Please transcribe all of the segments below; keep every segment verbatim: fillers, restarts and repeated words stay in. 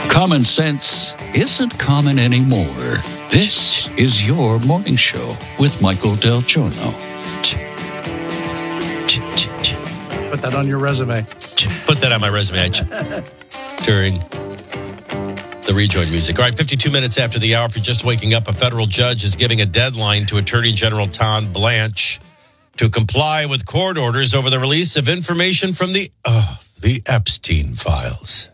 Common sense isn't common anymore. This is your morning show with Michael Del Giorno. Put that on your resume. Put that on my resume during the rejoin music. All right, fifty-two minutes after the hour, if you're just waking up, a federal judge is giving a deadline to Attorney General Tom Blanche to comply with court orders over the release of information from the, oh, the Epstein files.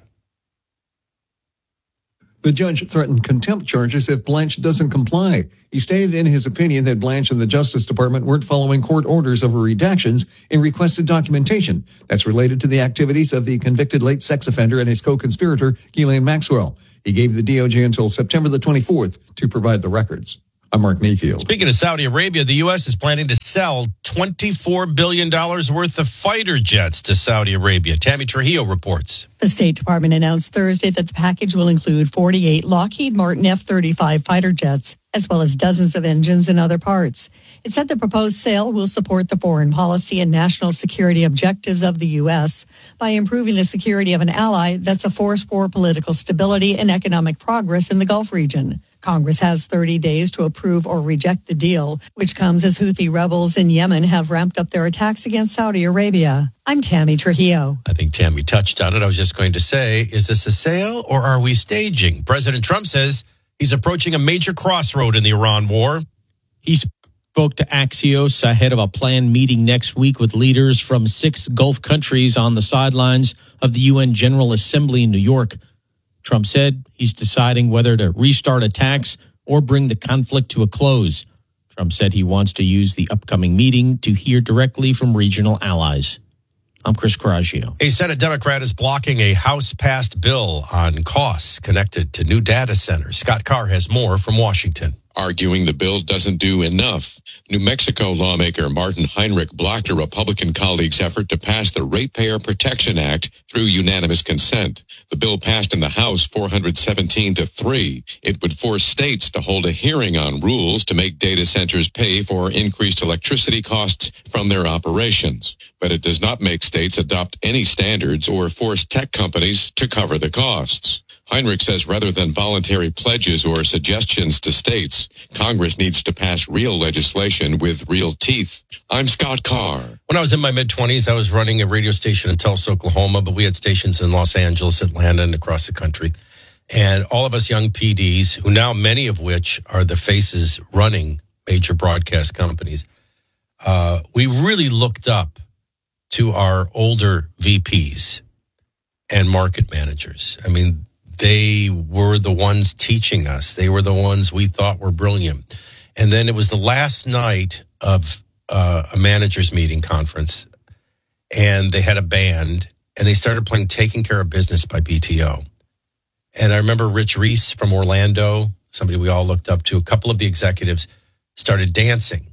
The judge threatened contempt charges if Blanche doesn't comply. He stated in his opinion that Blanche and the Justice Department weren't following court orders over redactions in requested documentation that's related to the activities of the convicted late sex offender and his co-conspirator, Ghislaine Maxwell. He gave the D O J until September the twenty-fourth to provide the records. I'm Mark Mayfield. Speaking of Saudi Arabia, the U S is planning to sell twenty-four billion dollars worth of fighter jets to Saudi Arabia. Tammy Trujillo reports. The State Department announced Thursday that the package will include forty-eight Lockheed Martin F thirty-five fighter jets, as well as dozens of engines and other parts. It said the proposed sale will support the foreign policy and national security objectives of the U S by improving the security of an ally that's a force for political stability and economic progress in the Gulf region. Congress has thirty days to approve or reject the deal, which comes as Houthi rebels in Yemen have ramped up their attacks against Saudi Arabia. I'm Tammy Trujillo. I think Tammy touched on it. I was just going to say, is this a sale or are we staging? President Trump says he's approaching a major crossroad in the Iran war. He spoke to Axios ahead of a planned meeting next week with leaders from six Gulf countries on the sidelines of the U N General Assembly in New York. Trump said he's deciding whether to restart attacks or bring the conflict to a close. Trump said he wants to use the upcoming meeting to hear directly from regional allies. I'm Chris Coraggio. A Senate Democrat is blocking a House-passed bill on costs connected to new data centers. Scott Carr has more from Washington. Arguing the bill doesn't do enough. New Mexico lawmaker Martin Heinrich blocked a Republican colleague's effort to pass the Ratepayer Protection Act through unanimous consent. The bill passed in the House four hundred seventeen to three. It would force states to hold a hearing on rules to make data centers pay for increased electricity costs from their operations. But it does not make states adopt any standards or force tech companies to cover the costs. Heinrich says rather than voluntary pledges or suggestions to states, Congress needs to pass real legislation with real teeth. I'm Scott Carr. When I was in my mid-twenties, I was running a radio station in Tulsa, Oklahoma, but we had stations in Los Angeles, Atlanta, and across the country. And all of us young P Ds, who now many of which are the faces running major broadcast companies, uh, we really looked up to our older V Ps and market managers. I mean, they were the ones teaching us. They were the ones we thought were brilliant. And then it was the last night of uh, a managers meeting conference, and they had a band, and they started playing Taking Care of Business by B T O. And I remember Rich Reese from Orlando, somebody we all looked up to, a couple of the executives started dancing.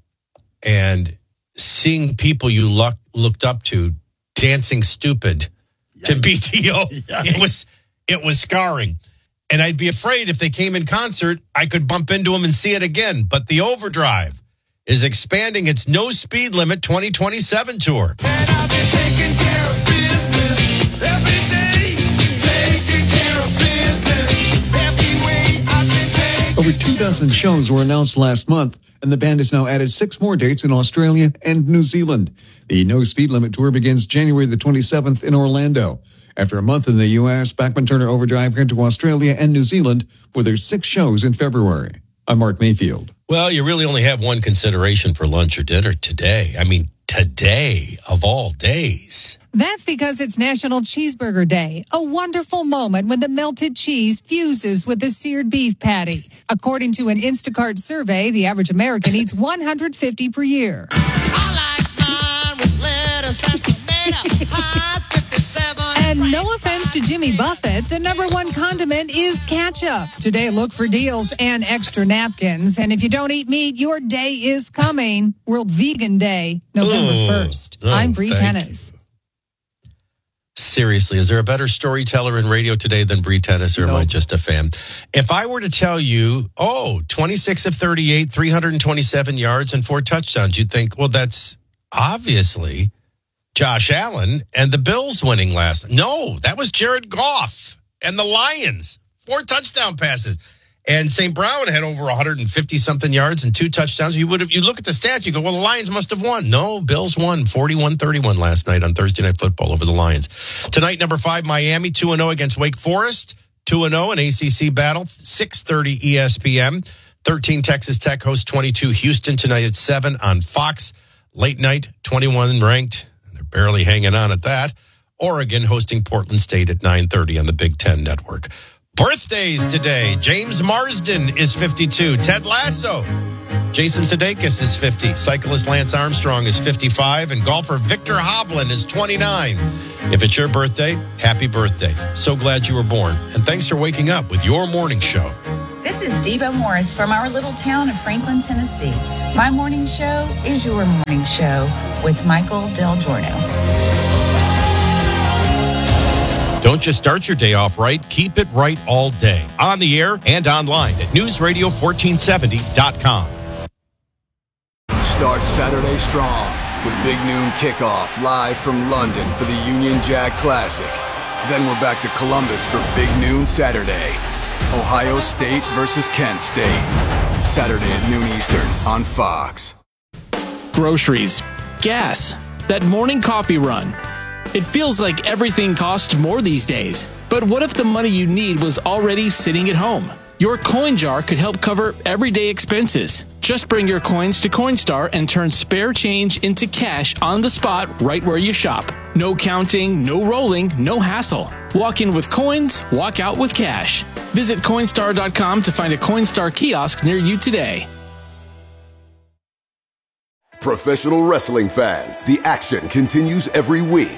And seeing people you look, looked up to dancing stupid Yikes. To B T O, Yikes. it was... It was scarring. And I'd be afraid if they came in concert, I could bump into them and see it again. But the Overdrive is expanding its No Speed Limit twenty twenty-seven tour. And I've been taking care of business every day. Taking care of business every way I've been taking. Over two dozen shows were announced last month, and the band has now added six more dates in Australia and New Zealand. The No Speed Limit tour begins January the twenty-seventh in Orlando. After a month in the U S, Bachman Turner Overdrive went to Australia and New Zealand for their six shows in February. I'm Mark Mayfield. Well, you really only have one consideration for lunch or dinner today. I mean, today of all days. That's because it's National Cheeseburger Day, a wonderful moment when the melted cheese fuses with the seared beef patty. According to an Instacart survey, the average American eats one hundred fifty per year. I like mine with lettuce and tomato. Heinz fifty-seven. And no offense to Jimmy Buffett, the number one condiment is ketchup. Today, look for deals and extra napkins. And if you don't eat meat, your day is coming. World Vegan Day, November first. Oh, I'm Bree thank Tennis. you. Seriously, is there a better storyteller in radio today than Bree Tennis, or No. am I just a fan? If I were to tell you, oh, twenty-six of thirty-eight, three hundred twenty-seven yards and four touchdowns, you'd think, well, that's obviously Josh Allen and the Bills winning last. No, that was Jared Goff and the Lions. Four touchdown passes. And Saint Brown had over one hundred fifty something yards and two touchdowns. You would have, you look at the stats, you go, well, the Lions must have won. No, Bills won forty-one thirty-one last night on Thursday Night Football over the Lions. Tonight, number five, Miami, two and oh against Wake Forest. two and oh, an A C C battle, six thirty E S P N. thirteen, Texas Tech hosts twenty-two Houston tonight at seven on Fox. Late night, twenty-one ranked. They're barely hanging on at that. Oregon hosting Portland State at nine thirty on the Big Ten Network. Birthdays today. James Marsden is fifty-two. Ted Lasso. Jason Sudeikis is fifty. Cyclist Lance Armstrong is fifty-five. And golfer Victor Hovland is twenty-nine. If it's your birthday, happy birthday. So glad you were born. And thanks for waking up with your morning show. This is Debo Morris from our little town of Franklin, Tennessee. My morning show is your morning show with Michael Del Giorno. Don't just start your day off right, keep it right all day. On the air and online at news radio fourteen seventy dot com. Start Saturday strong with Big Noon Kickoff live from London for the Union Jack Classic. Then we're back to Columbus for Big Noon Saturday. Ohio State versus Kent State. Saturday at noon Eastern on Fox. Groceries, gas, that morning coffee run. It feels like everything costs more these days. But what if the money you need was already sitting at home? Your coin jar could help cover everyday expenses. Just bring your coins to Coinstar and turn spare change into cash on the spot right where you shop. No counting, no rolling, no hassle. Walk in with coins, walk out with cash. Visit Coinstar dot com to find a Coinstar kiosk near you today. Professional wrestling fans, the action continues every week.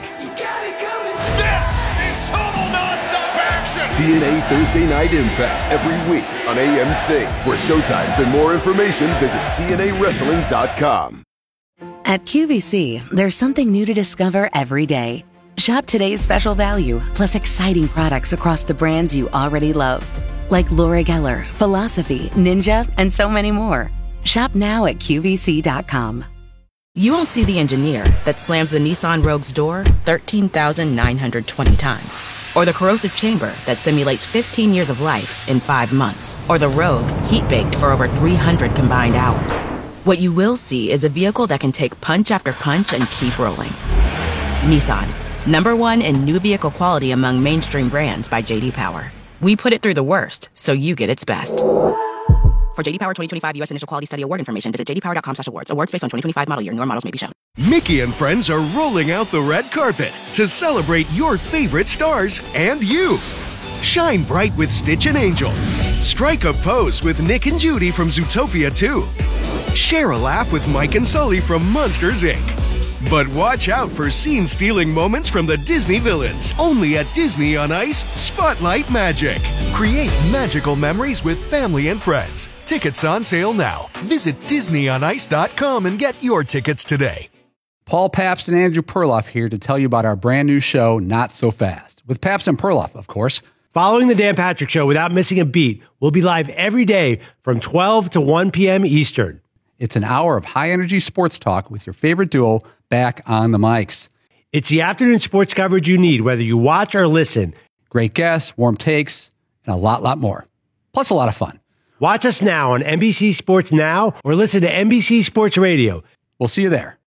This is total nonstop action. T N A Thursday Night Impact every week on A M C. For showtimes and more information, visit T N A wrestling dot com. At Q V C, there's something new to discover every day. Shop today's special value, plus exciting products across the brands you already love. Like Laura Geller, Philosophy, Ninja, and so many more. Shop now at Q V C dot com. You won't see the engineer that slams the Nissan Rogue's door thirteen thousand nine hundred twenty times. Or the corrosive chamber that simulates fifteen years of life in five months. Or the Rogue heat-baked for over three hundred combined hours. What you will see is a vehicle that can take punch after punch and keep rolling. Nissan, number one in new vehicle quality among mainstream brands by J D Power. We put it through the worst, so you get its best. For J D Power twenty twenty-five U S Initial Quality Study Award information, visit j d power dot com slash awards. Awards based on twenty twenty-five model year. Newer models may be shown. Mickey and friends are rolling out the red carpet to celebrate your favorite stars and you. Shine bright with Stitch and Angel. Strike a pose with Nick and Judy from Zootopia two. Share a laugh with Mike and Sully from Monsters, Incorporated. But watch out for scene-stealing moments from the Disney villains. Only at Disney on Ice, Spotlight Magic. Create magical memories with family and friends. Tickets on sale now. Visit disney on ice dot com and get your tickets today. Paul Pabst and Andrew Perloff here to tell you about our brand new show, Not So Fast. With Pabst and Perloff, of course. Following the Dan Patrick Show without missing a beat, we'll be live every day from twelve to one p.m. Eastern. It's an hour of high-energy sports talk with your favorite duo back on the mics. It's the afternoon sports coverage you need, whether you watch or listen. Great guests, warm takes, and a lot, lot more. Plus a lot of fun. Watch us now on N B C Sports Now or listen to N B C Sports Radio. We'll see you there.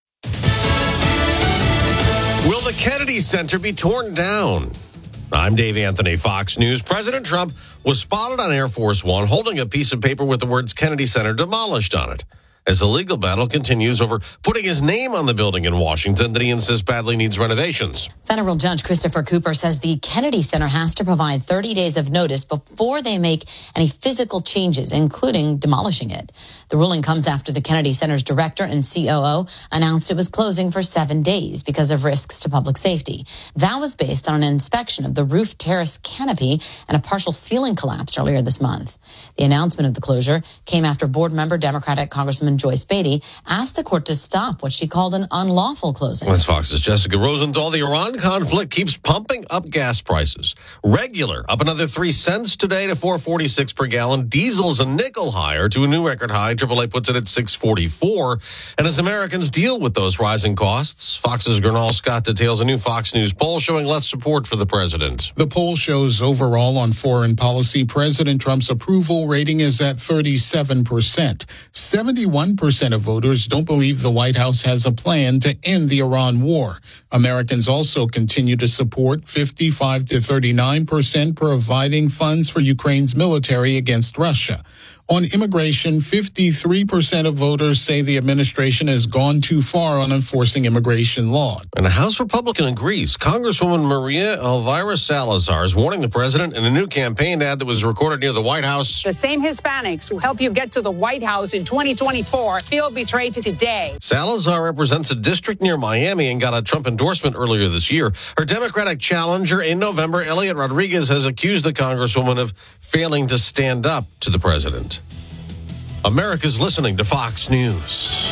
Will the Kennedy Center be torn down? I'm Dave Anthony, Fox News. President Trump was spotted on Air Force One holding a piece of paper with the words Kennedy Center demolished on it. As the legal battle continues over putting his name on the building in Washington that he insists badly needs renovations. Federal Judge Christopher Cooper says the Kennedy Center has to provide thirty days of notice before they make any physical changes, including demolishing it. The ruling comes after the Kennedy Center's director and C O O announced it was closing for seven days because of risks to public safety. That was based on an inspection of the roof terrace canopy and a partial ceiling collapse earlier this month. The announcement of the closure came after board member Democratic Congressman Joyce Beatty asked the court to stop what she called an unlawful closing. That's Fox's Jessica Rosenthal. The Iran conflict keeps pumping up gas prices. Regular up another three cents today to four forty-six per gallon. Diesel's a nickel higher to a new record high. triple A puts it at six forty-four. And as Americans deal with those rising costs, Fox's Gernal Scott details a new Fox News poll showing less support for the president. The poll shows overall on foreign policy, President Trump's approval rating is at thirty-seven percent. seventy-one percent of voters don't believe the White House has a plan to end the Iran war. Americans also continue to support fifty-five to thirty-nine percent providing funds for Ukraine's military against Russia. On immigration, fifty-three percent of voters say the administration has gone too far on enforcing immigration law. And a House Republican agrees. Congresswoman Maria Elvira Salazar is warning the president in a new campaign ad that was recorded near the White House. The same Hispanics who help you get to the White House in twenty twenty-four feel betrayed today. Salazar represents a district near Miami and got a Trump endorsement earlier this year. Her Democratic challenger in November, Elliot Rodriguez, has accused the Congresswoman of failing to stand up to the president. America's listening to Fox News.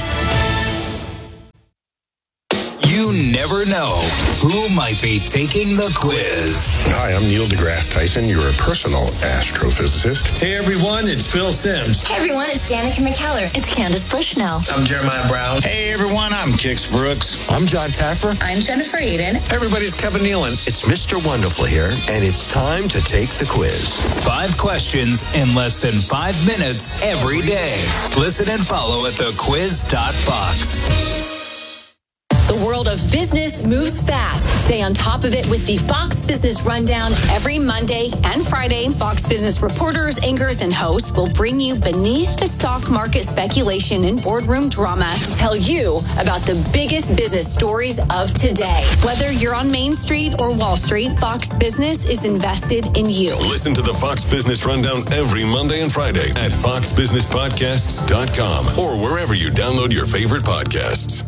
You never know who might be taking the quiz. Hi, I'm Neil deGrasse Tyson, your personal astrophysicist. Hey everyone, it's Phil Sims. Hey everyone, it's Danica McKellar. It's Candace Bushnell. I'm Jeremiah Brown. Hey everyone, I'm Kix Brooks. I'm John Taffer. I'm Jennifer Aiden. Hey everybody, it's Kevin Nealon. It's Mister Wonderful here, and it's time to take the quiz. Five questions in less than five minutes every day. Listen and follow at the quiz dot fox. The world of business moves fast. Stay on top of it with the Fox Business Rundown every Monday and Friday. Fox Business reporters, anchors, and hosts will bring you beneath the stock market speculation and boardroom drama to tell you about the biggest business stories of today. Whether you're on Main Street or Wall Street, Fox Business is invested in you. Listen to the Fox Business Rundown every Monday and Friday at fox business podcasts dot com or wherever you download your favorite podcasts.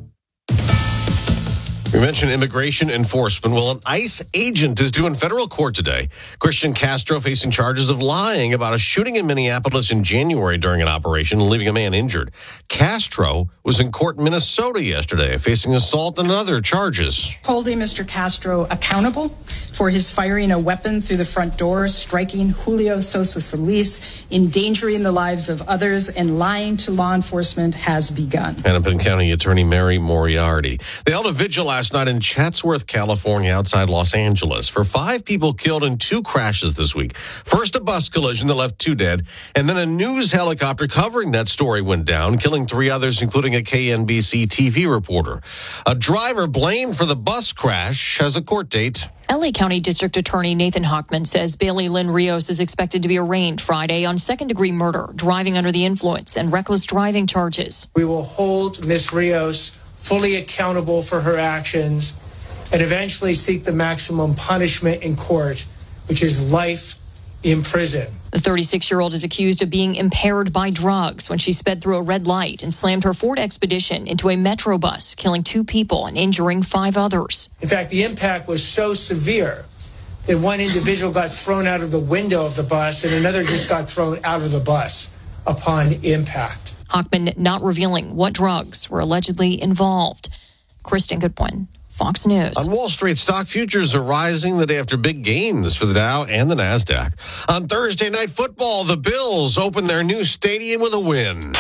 We mentioned immigration enforcement. Well, an ICE agent is due in federal court today. Christian Castro facing charges of lying about a shooting in Minneapolis in January during an operation, leaving a man injured. Castro was in court in Minnesota yesterday, facing assault and other charges. Holding Mister Castro accountable for his firing a weapon through the front door, striking Julio Sosa Solis, endangering the lives of others, and lying to law enforcement has begun. Hennepin County Attorney Mary Moriarty. They held a vigil last night in Chatsworth, California, outside Los Angeles, for five people killed in two crashes this week. First, a bus collision that left two dead, and then a news helicopter covering that story went down, killing three others, including a K N B C T V reporter. A driver blamed for the bus crash has a court date. L A County District Attorney Nathan Hochman says Bailey Lynn Rios is expected to be arraigned Friday on second-degree murder, driving under the influence, and reckless driving charges. We will hold Miz Rios fully accountable for her actions and eventually seek the maximum punishment in court, which is life in prison. The thirty-six-year-old is accused of being impaired by drugs when she sped through a red light and slammed her Ford Expedition into a Metro bus, killing two people and injuring five others. In fact, the impact was so severe that one individual got thrown out of the window of the bus and another just got thrown out of the bus upon impact. Hochman not revealing what drugs were allegedly involved. Kristen Goodwin, Fox News. On Wall Street, stock futures are rising the day after big gains for the Dow and the NASDAQ. On Thursday Night Football, the Bills open their new stadium with a win.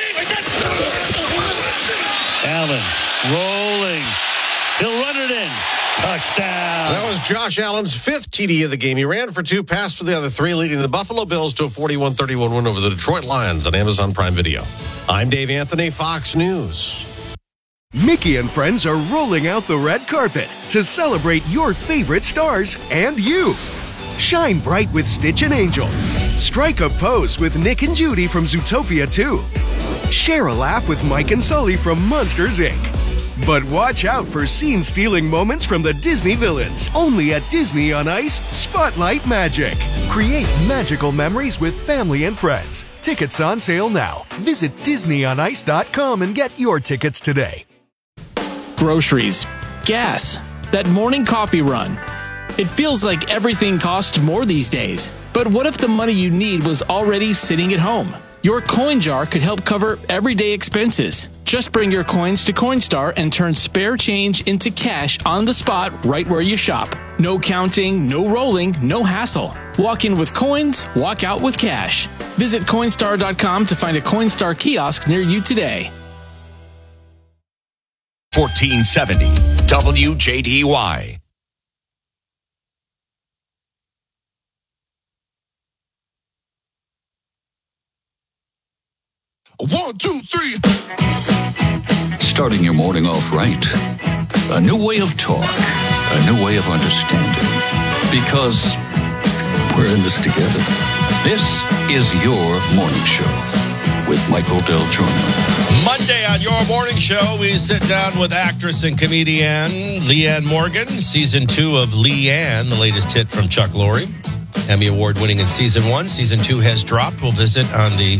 Allen rolling. He'll run it in. Touchdown. That was Josh Allen's fifth T D of the game. He ran for two, passed for the other three, leading the Buffalo Bills to a forty-one thirty-one win over the Detroit Lions on Amazon Prime Video. I'm Dave Anthony, Fox News. Mickey and friends are rolling out the red carpet to celebrate your favorite stars and you. Shine bright with Stitch and Angel. Strike a pose with Nick and Judy from Zootopia two. Share a laugh with Mike and Sully from Monsters, Incorporated. But watch out for scene-stealing moments from the Disney villains. Only at Disney on Ice, Spotlight Magic. Create magical memories with family and friends. Tickets on sale now. Visit disney on ice dot com and get your tickets today. Groceries, gas, that morning coffee run. It feels like everything costs more these days. But what if the money you need was already sitting at home? Your coin jar could help cover everyday expenses. Just bring your coins to Coinstar and turn spare change into cash on the spot right where you shop. No counting, no rolling, no hassle. Walk in with coins, walk out with cash. Visit Coinstar dot com to find a Coinstar kiosk near you today. fourteen seventy W J D Y. One, two, three. Starting your morning off right. A new way of talk. A new way of understanding. Because we're in this together. This is your morning show with Michael Del Giorno. Monday on your morning show, we sit down with actress and comedian Leanne Morgan. Season two of Leanne, the latest hit from Chuck Lorre. Emmy Award winning in season one. Season two has dropped. We'll visit on the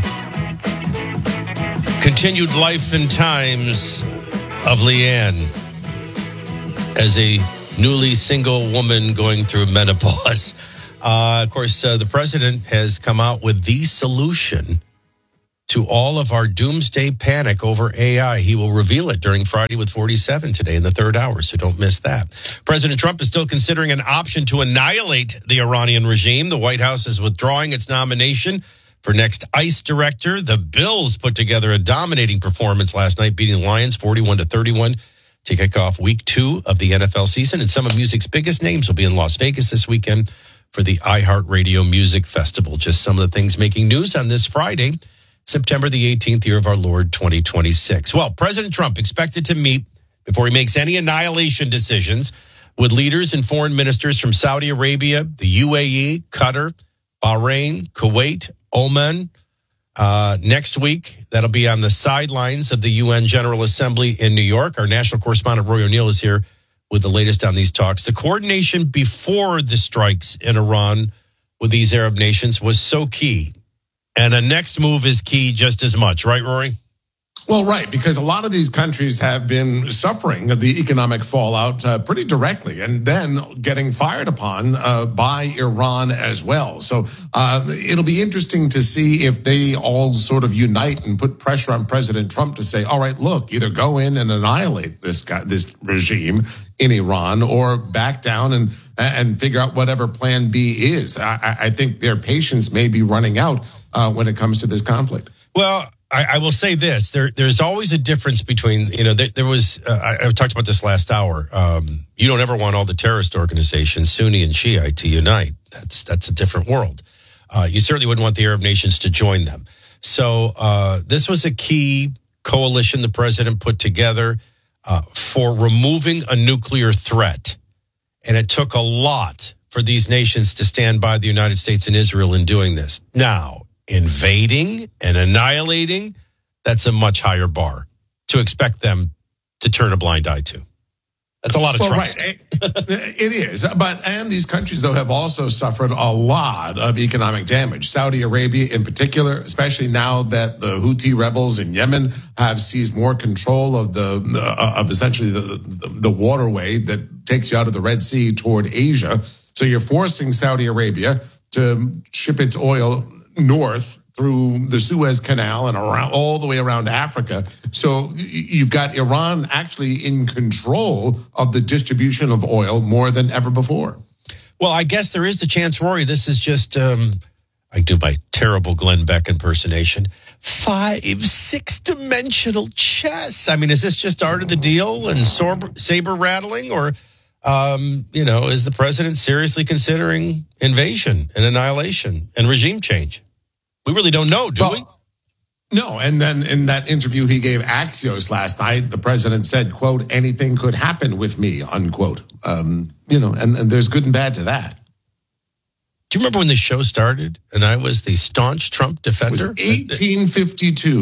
continued life and times of Leanne as a newly single woman going through menopause. Uh, of course, uh, the president has come out with the solution to all of our doomsday panic over A I. He will reveal it during Friday with forty-seven today in the third hour, so don't miss that. President Trump is still considering an option to annihilate the Iranian regime. The White House is withdrawing its nomination for next ICE director. The Bills put together a dominating performance last night, beating the Lions forty-one to thirty-one to kick off week two of the N F L season. And some of music's biggest names will be in Las Vegas this weekend for the iHeartRadio Music Festival. Just some of the things making news on this Friday, September the eighteenth, year of our Lord, twenty twenty-six. Well, President Trump expected to meet, before he makes any annihilation decisions, with leaders and foreign ministers from Saudi Arabia, the U A E, Qatar, Bahrain, Kuwait, Oman. Uh, next week, that'll be on the sidelines of the U N General Assembly in New York. Our national correspondent, Roy O'Neill, is here with the latest on these talks. The coordination before the strikes in Iran with these Arab nations was so key. And the next move is key just as much. Right, Rory? Well, right, because a lot of these countries have been suffering the economic fallout uh, pretty directly and then getting fired upon uh, by Iran as well. So uh, it'll be interesting to see if they all sort of unite and put pressure on President Trump to say, all right, look, either go in and annihilate this guy, this regime in Iran, or back down and and figure out whatever plan B is. I, I think their patience may be running out uh, when it comes to this conflict. Well, I, I will say this: there, there's always a difference between, you know, there, there was. Uh, I, I talked about this last hour. Um, you don't ever want all the terrorist organizations, Sunni and Shiite, to unite. That's that's a different world. Uh, you certainly wouldn't want the Arab nations to join them. So uh, this was a key coalition the president put together uh, for removing a nuclear threat, and it took a lot for these nations to stand by the United States and Israel in doing this. Now, invading and annihilating, that's a much higher bar to expect them to turn a blind eye to. That's a lot of well, trust. Right. It is. But, and these countries, though, have also suffered a lot of economic damage. Saudi Arabia in particular, especially now that the Houthi rebels in Yemen have seized more control of the, uh, of essentially the, the, the waterway that takes you out of the Red Sea toward Asia. So you're forcing Saudi Arabia to ship its oil north through the Suez Canal and around all the way around Africa. So you've got Iran actually in control of the distribution of oil more than ever before. Well, I guess there is the chance, Rory, this is just, um, I do my terrible Glenn Beck impersonation, five, six-dimensional chess. I mean, is this just art of the deal and saber rattling, or, um, you know, is the president seriously considering invasion and annihilation and regime change? We really don't know, do well, we? No. And then in that interview he gave Axios last night, the president said, quote, anything could happen with me, unquote. Um, you know, and, and there's good and bad to that. Do you remember when the show started and I was the staunch Trump defender? It was eighteen fifty-two.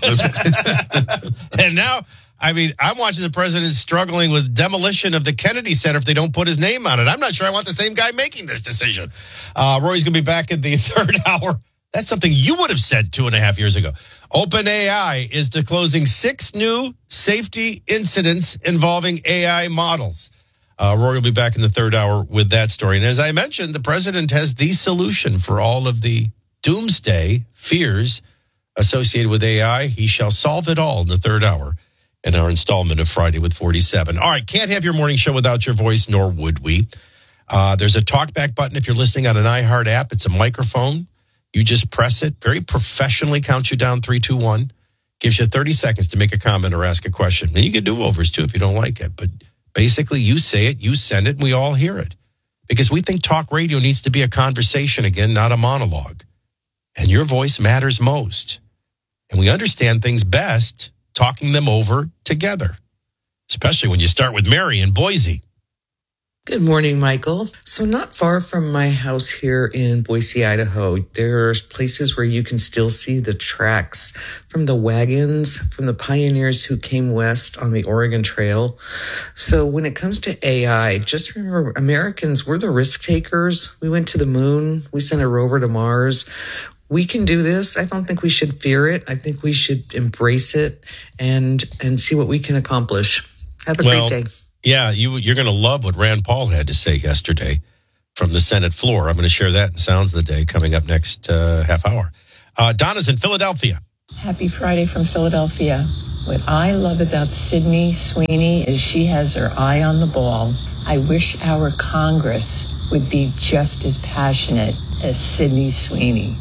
No. And now, I mean, I'm watching the president struggling with demolition of the Kennedy Center if they don't put his name on it. I'm not sure I want the same guy making this decision. Uh, Rory's going to be back in the third hour. That's something you would have said two and a half years ago. OpenAI is disclosing six new safety incidents involving A I models. Uh, Rory will be back in the third hour with that story. And as I mentioned, the president has the solution for all of the doomsday fears associated with A I. He shall solve it all in the third hour in our installment of Friday with forty-seven. All right, can't have your morning show without your voice, nor would we. Uh, there's a talkback button if you're listening on an iHeart app. It's a microphone. You just press it. Very professionally counts you down, three, two, one. Gives you thirty seconds to make a comment or ask a question. And you can do overs, too, if you don't like it. But basically, you say it, you send it, and we all hear it. Because we think talk radio needs to be a conversation again, not a monologue. And your voice matters most. And we understand things best talking them over together. Especially when you start with Mary in Boise. Good morning, Michael. So not far from my house here in Boise, Idaho, there's places where you can still see the tracks from the wagons, from the pioneers who came west on the Oregon Trail. So when it comes to A I, just remember, Americans, we're the risk takers. We went to the moon. We sent a rover to Mars. We can do this. I don't think we should fear it. I think we should embrace it and and see what we can accomplish. Have a well, great day. Yeah, you, you're going to love what Rand Paul had to say yesterday from the Senate floor. I'm going to share that in Sounds of the Day coming up next uh, half hour. Uh, Donna's in Philadelphia. Happy Friday from Philadelphia. What I love about Sydney Sweeney is she has her eye on the ball. I wish our Congress would be just as passionate as Sydney Sweeney.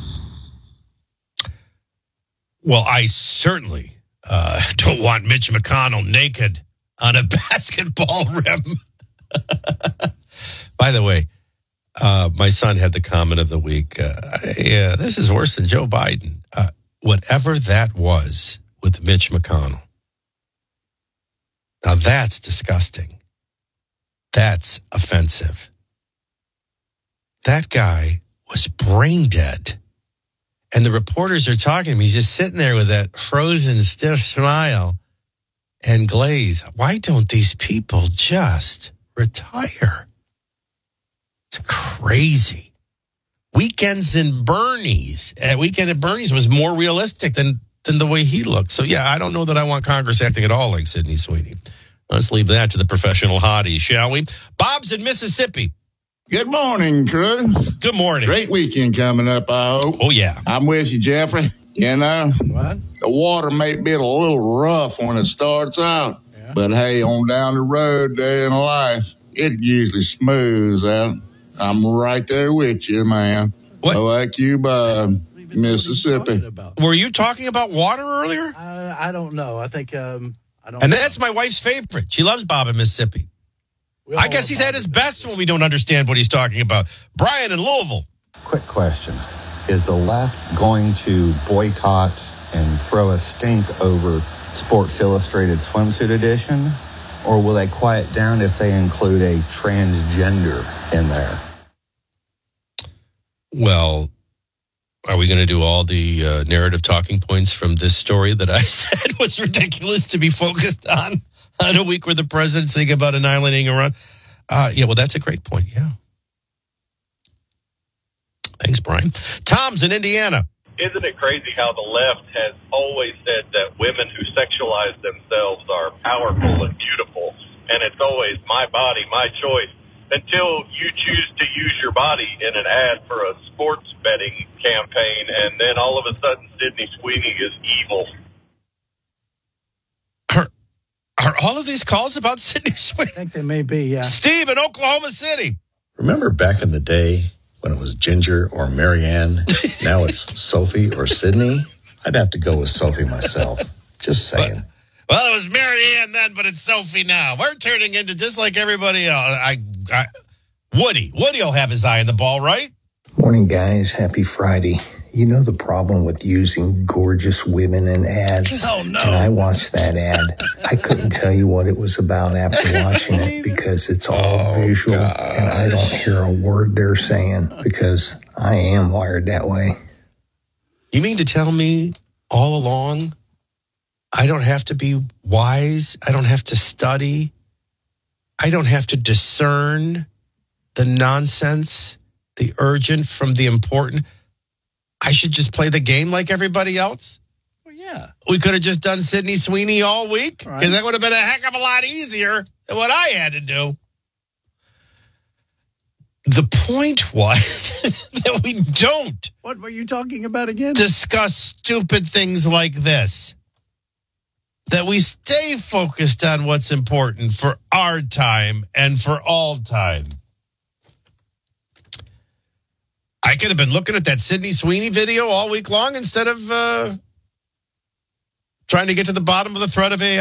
Well, I certainly uh, don't want Mitch McConnell naked on a basketball rim. By the way, uh, my son had the comment of the week. Uh, yeah, this is worse than Joe Biden. Uh, whatever that was with Mitch McConnell. Now that's disgusting. That's offensive. That guy was brain dead. And the reporters are talking to him. He's just sitting there with that frozen, stiff smile and glaze. Why don't these people just retire? It's crazy. Weekends in Bernie's. Uh, weekend at Bernie's was more realistic than, than the way he looked. So, yeah, I don't know that I want Congress acting at all like Sydney Sweeney. Let's leave that to the professional hotties, shall we? Bob's in Mississippi. Good morning, crew. Good morning. Great weekend coming up, I hope. Oh, yeah. I'm with you, Jeffrey. You know, what? The water may be a little rough when it starts out. Yeah. But, hey, on down the road there in life, it usually smooths out. I'm right there with you, man. What? I like you, Bob, Mississippi. Were you talking about water earlier? Uh, I don't know. I think um, I don't. And know. That's my wife's favorite. She loves Bob in Mississippi. I guess he's at his best when we don't understand what he's talking about. Brian in Louisville. Quick question. Is the left going to boycott and throw a stink over Sports Illustrated Swimsuit Edition? Or will they quiet down if they include a transgender in there? Well, are we going to do all the uh, narrative talking points from this story that I said was ridiculous to be focused on on a week where the president's thinking about annihilating Iran? Uh, yeah, well, that's a great point, yeah. Thanks, Brian. Tom's in Indiana. Isn't it crazy how the left has always said that women who sexualize themselves are powerful and beautiful, and it's always my body, my choice, until you choose to use your body in an ad for a sports betting campaign, and then all of a sudden Sydney Sweeney is evil. Are, are all of these calls about Sydney Sweeney? I think they may be, yeah. Steve in Oklahoma City. Remember back in the day when it was Ginger or Marianne? Now it's Sophie or Sydney? I'd have to go with Sophie myself. Just saying. But, well, it was Marianne then, but it's Sophie now. We're turning into just like everybody else. I, I, Woody. Woody will have his eye on the ball, right? Morning, guys. Happy Friday. You know the problem with using gorgeous women in ads? Oh, no. And I watched that ad. I couldn't tell you what it was about after watching it because it's all oh, visual gosh. And I don't hear a word they're saying because I am wired that way. You mean to tell me all along I don't have to be wise? I don't have to study? I don't have to discern the nonsense, the urgent from the important? I should just play the game like everybody else? Well, yeah. We could have just done Sydney Sweeney all week because right. that would have been a heck of a lot easier than what I had to do. The point was, that we don't. What were you talking about again? Discuss stupid things like this. That we stay focused on what's important for our time and for all time. I could have been looking at that Sydney Sweeney video all week long instead of uh, trying to get to the bottom of the threat of A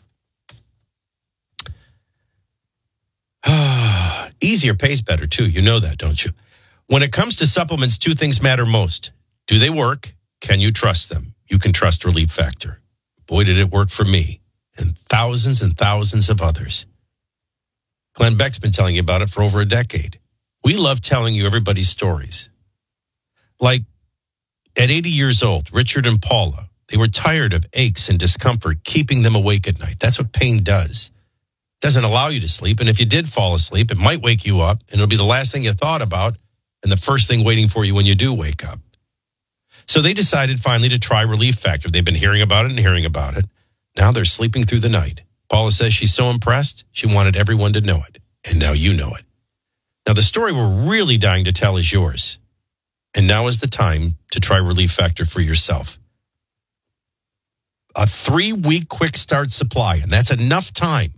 I. Easier pays better, too. You know that, don't you? When it comes to supplements, two things matter most. Do they work? Can you trust them? You can trust Relief Factor. Boy, did it work for me and thousands and thousands of others. Glenn Beck's been telling you about it for over a decade. We love telling you everybody's stories. Like at eighty years old, Richard and Paula, they were tired of aches and discomfort keeping them awake at night. That's what pain does. It doesn't allow you to sleep. And if you did fall asleep, it might wake you up and it'll be the last thing you thought about and the first thing waiting for you when you do wake up. So they decided finally to try Relief Factor. They've been hearing about it and hearing about it. Now they're sleeping through the night. Paula says she's so impressed, she wanted everyone to know it. And now you know it. Now the story we're really dying to tell is yours. And now is the time to try Relief Factor for yourself. A three-week quick start supply, and that's enough time